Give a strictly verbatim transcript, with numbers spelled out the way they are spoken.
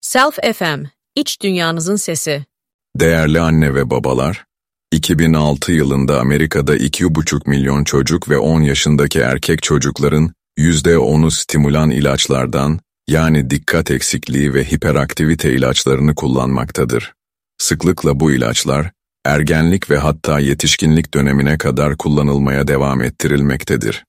Self F M, İç Dünyanızın Sesi. Değerli anne ve babalar, iki bin altı yılında Amerika'da iki buçuk milyon çocuk ve on yaşındaki erkek çocukların yüzde onu stimulan ilaçlardan, yani dikkat eksikliği ve hiperaktivite ilaçlarını kullanmaktadır. Sıklıkla bu ilaçlar, ergenlik ve hatta yetişkinlik dönemine kadar kullanılmaya devam ettirilmektedir.